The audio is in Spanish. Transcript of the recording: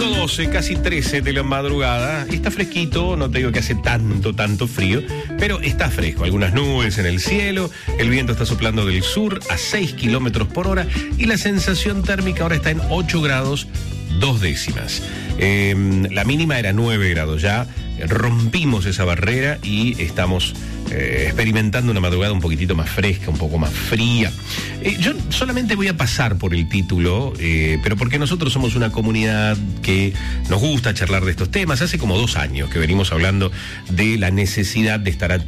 8:12, casi 13 de la madrugada. Está fresquito, no te digo que hace tanto frío, pero está fresco. Algunas nubes en el cielo, el viento está soplando del sur a 6 kilómetros por hora y la sensación térmica ahora está en 8 grados 2 décimas. La mínima era 9 grados ya. Rompimos esa barrera y estamos experimentando una madrugada un poquitito más fresca, un poco más fría. Yo solamente voy a pasar por el título, pero porque nosotros somos una comunidad que nos gusta charlar de estos temas. Hace como 2 años que venimos hablando de la necesidad de estar atentos